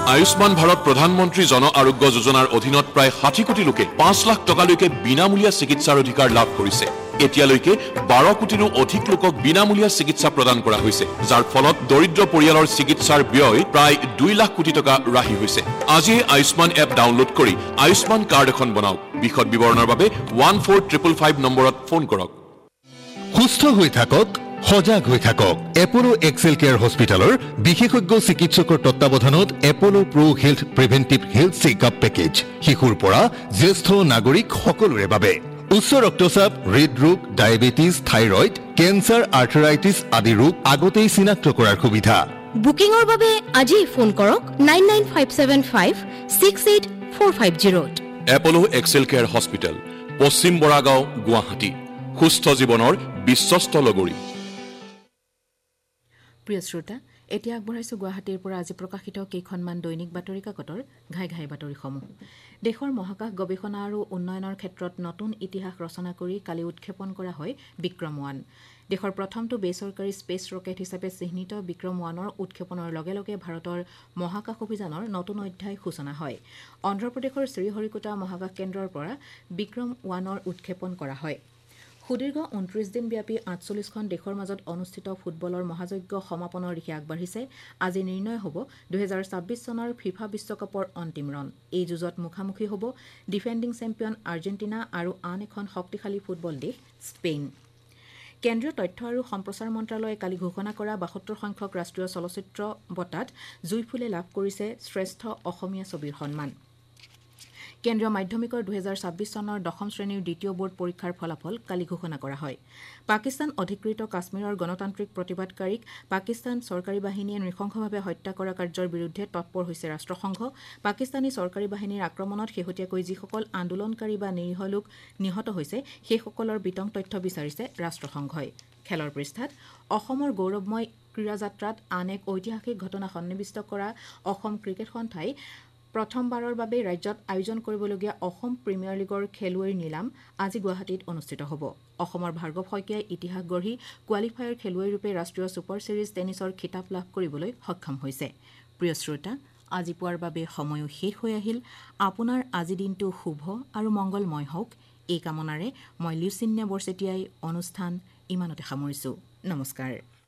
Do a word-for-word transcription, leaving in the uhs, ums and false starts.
আয়ুষ্মান ভাৰত প্ৰধানমন্ত্ৰী জন আৰোগ্য যোজনাৰ অধীনত প্ৰায় ষাঠি কোটি লোকে পাঁচ লাখ টকালৈকে বিনামূলীয়া চিকিৎসাৰ অধিকাৰ লাভ কৰিছে। এতিয়ালৈকে বাৰ কোটিৰো অধিক লোকক বিনামূলীয়া চিকিৎসা প্ৰদান কৰা হৈছে, যাৰ ফলত দৰিদ্ৰ পৰিয়ালৰ চিকিৎসাৰ ব্যয় প্ৰায় দুই লাখ কোটি টকা ৰাহি হৈছে। আজিয়ে আয়ুষ্মান এপ ডাউনলোড কৰি আয়ুষ্মান কাৰ্ড এখন বনাওক। বিশদ বিৱৰণৰ বাবে ওৱান ফ'ৰ ট্ৰিপল ফাইভ নম্বৰত ফোন কৰক। সুস্থ হৈ থাকক, সজাগ হৈ থাকক। এপলো এক্সেল কেয়াৰ হস্পিটেলৰ বিশেষজ্ঞ চিকিৎসকৰ তত্বাৱধানত এপলো প্ৰ হেল্থ প্ৰিভেন্টিভ হেল্থ চেকআপ পেকেজ শিশুৰ পৰা জ্যেষ্ঠ নাগৰিক সকলোৰে বাবে। উচ্চ ৰক্তচাপ, হৃদৰোগ, ডায়েবেটিছ, থাইৰয়ড, কেঞ্চাৰ, আৰ্থৰাইটিছ আদি ৰোগ আগতেই চিনাক্ত কৰাৰ সুবিধা। বুকিঙৰ বাবে আজি ফোন কৰক nine nine five seven five six eight four five জিৰ'ত। এপলো Excel care hospital, পশ্চিম বৰাগাঁও, গুৱাহাটী। সুস্থ জীৱনৰ বিশ্বস্ত লগৰী। প্ৰিয় শ্ৰোতা, এতিয়া আগবঢ়াইছো গুৱাহাটীৰ পৰা আজি প্ৰকাশিত কেইখনমান দৈনিক বাতৰি কাকতৰ ঘাই ঘাই বাতৰিসমূহ। দেশৰ মহাকাশ গৱেষণা আৰু উন্নয়নৰ ক্ষেত্ৰত নতুন ইতিহাস ৰচনা কৰি কালি উৎক্ষেপণ কৰা হয় বিক্ৰম ওৱান। দেশৰ প্ৰথমটো বেচৰকাৰী স্পেচ ৰকেট হিচাপে চিহ্নিত বিক্ৰম ওৱানৰ উৎক্ষেপণৰ লগে লগে ভাৰতৰ মহাকাশ অভিযানৰ নতুন অধ্যায় সূচনা হয়। অন্ধ্ৰপ্ৰদেশৰ শ্ৰীহৰিকোটা মহাকাশ কেন্দ্ৰৰ পৰা বিক্ৰম ওৱানৰ উৎক্ষেপণ কৰা হয়। সুদীৰ্ঘ ঊনত্ৰিশ দিনব্যাপী আঠচল্লিছখন দেশৰ মাজত অনুষ্ঠিত ফুটবলৰ মহাযজ্ঞ সমাপনৰ দিশে আগবাঢ়িছে। আজি নিৰ্ণয় হ'ব দুহেজাৰ ছাব্বিছ চনৰ ফিফা বিশ্বকাপৰ অন্তিম ৰণ। এই যুঁজত মুখামুখি হ'ব ডিফেণ্ডিং চেম্পিয়ন আৰ্জেণ্টিনা আৰু আন এখন শক্তিশালী ফুটবল দেশ স্পেইন। কেন্দ্ৰীয় তথ্য আৰু সম্প্ৰচাৰ মন্ত্ৰালয়ে কালি ঘোষণা কৰা বাসত্তৰ সংখ্যক ৰাষ্ট্ৰীয় চলচ্চিত্ৰ বঁটাত জুইফুলে লাভ কৰিছে শ্ৰেষ্ঠ অসমীয়া ছবিৰ সন্মান। কেন্দ্ৰীয় মাধ্যমিকৰ দুহেজাৰ ছাব্বিছ চনৰ দশম শ্ৰেণীৰ দ্বিতীয় বোৰ্ড পৰীক্ষাৰ ফলাফল কালি ঘোষণা কৰা হয়। পাকিস্তান অধিকৃত কাশ্মীৰৰ গণতান্ত্ৰিক প্ৰতিবাদকাৰীক পাকিস্তান চৰকাৰী বাহিনীয়ে নৃশংসভাৱে হত্যা কৰা কাৰ্যৰ বিৰুদ্ধে তৎপৰ হৈছে ৰাষ্ট্ৰসংঘ। পাকিস্তানী চৰকাৰী বাহিনীৰ আক্ৰমণত শেহতীয়াকৈ যিসকল আন্দোলনকাৰী বা নিৰীহ লোক নিহত হৈছে সেইসকলৰ বিতং তথ্য বিচাৰিছে ৰাষ্ট্ৰসংঘই। খেলৰ পৃষ্ঠাত অসমৰ গৌৰৱময় ক্ৰীড়াযাত্ৰাত আন এক ঐতিহাসিক ঘটনা সন্নিৱিষ্ট কৰা অসম ক্ৰিকেট সন্থাই প্ৰথমবাৰৰ বাবে ৰাজ্যত আয়োজন কৰিবলগীয়া অসম প্ৰিমিয়াৰ লীগৰ খেলুৱৈৰ নিলাম আজি গুৱাহাটীত অনুষ্ঠিত হ'ব। অসমৰ ভাৰ্গৱ শইকীয়াই ইতিহাস গঢ়ি কোৱালিফায়াৰ খেলুৱৈৰূপে ৰাষ্ট্ৰীয় ছুপাৰ ছিৰিজ টেনিছৰ খিতাপ লাভ কৰিবলৈ সক্ষম হৈছে। প্ৰিয় শ্ৰোতা, আজি পুৱাৰ বাবে সময়ো শেষ হৈ আহিল। আপোনাৰ আজি দিনটো শুভ আৰু মংগলময় হওক, এই কামনাৰে মই লিউচিন্যা বৰচেতিয়াই অনুষ্ঠান ইমানতে সামৰিছোঁ। নমস্কাৰ।